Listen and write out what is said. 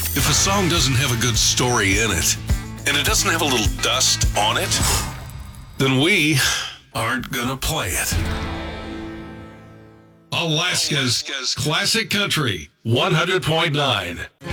If a song doesn't have a good story in it, and it doesn't have a little dust on it, then we aren't gonna play it. Alaska's Classic Country 100.9.